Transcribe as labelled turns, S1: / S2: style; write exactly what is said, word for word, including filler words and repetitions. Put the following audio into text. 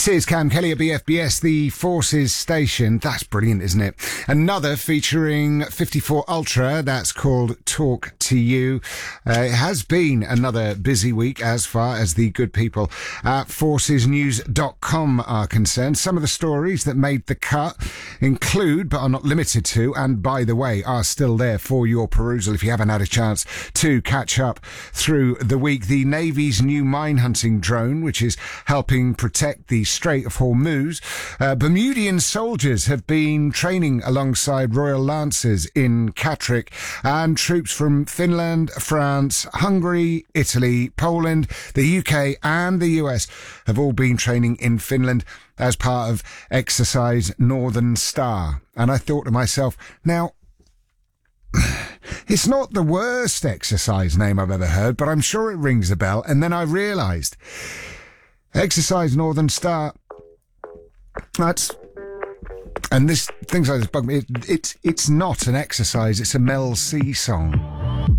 S1: Cheers, Cam Kelly at B F B S, the Forces station. That's brilliant, isn't it? Another featuring fifty-four Ultra. That's called Talk to You. Uh, it has been another busy week as far as the good people at forces news dot com are concerned. Some of the stories that made the cut include, but are not limited to, and by the way, are still there for your perusal if you haven't had a chance to catch up through the week. The Navy's new mine hunting drone, which is helping protect the Strait of Hormuz. Uh, Bermudian soldiers have been training alongside Royal Lancers in Catterick, and troops from Finland, France, Hungary, Italy, Poland, the U K and the U S have all been training in Finland as part of Exercise Northern Star. And I thought to myself, now, it's not the worst exercise name I've ever heard, but I'm sure it rings a bell. And then I realised, Exercise Northern Star, that's, and this, things like this bug me, it, it's, it's not an exercise, it's a Mel C song.